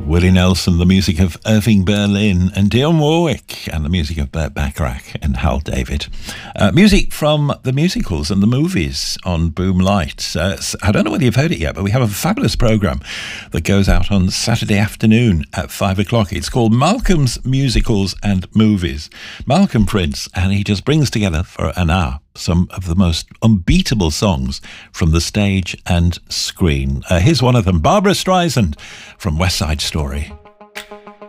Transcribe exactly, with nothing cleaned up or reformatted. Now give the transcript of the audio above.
Willie Nelson, the music of Irving Berlin, and Dionne Warwick, and the music of Burt Bacharach and Hal David. Uh, music from the musicals and the movies on Boom Light. Uh, I don't know whether you've heard it yet, but we have a fabulous programme that goes out on Saturday afternoon at five o'clock. It's called Malcolm's Musicals and Movies. Malcolm Prince, and he just brings together for an hour some of the most unbeatable songs from the stage and screen. Uh, here's one of them, Barbra Streisand from West Side Story.